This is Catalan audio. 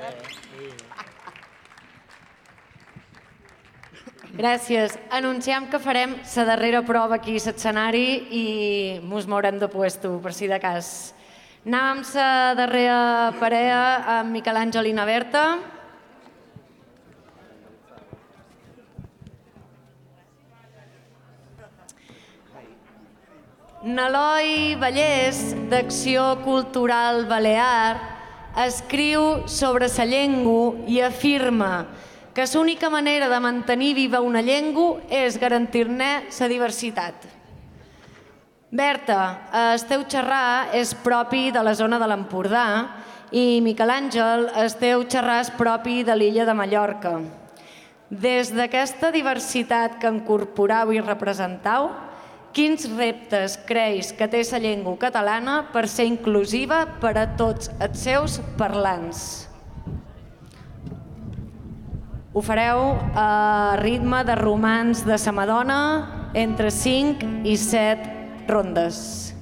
Gràcies. Anunciem que farem la darrera prova aquí a l'escenari i mos mourem de puesto, per si de cas. Anem amb la darrera parella amb Miquel Àngel i na Berta. N'Eloi Vallès, d'Acció Cultural Balear, escriu sobre la llengua i afirma que l'única manera de mantenir viva una llengua és garantir-ne la diversitat. Berta, el teu xerrar és propi de la zona de l'Empordà i Miquel Àngel, el teu xerrar és propi de l'illa de Mallorca. Des d'aquesta diversitat que incorporau i representau, quins reptes creus que té la llengua catalana per ser inclusiva per a tots els seus parlants? Ho fareu a ritme de romans de la Madonna entre 5 i 7 rondes.